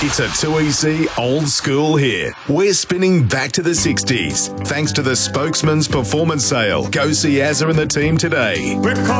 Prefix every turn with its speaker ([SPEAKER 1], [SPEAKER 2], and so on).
[SPEAKER 1] It's a 2EC old school hit. We're spinning back to the 60s. Thanks to the Spokesman's Performance Sale. Go see Azza and the team today.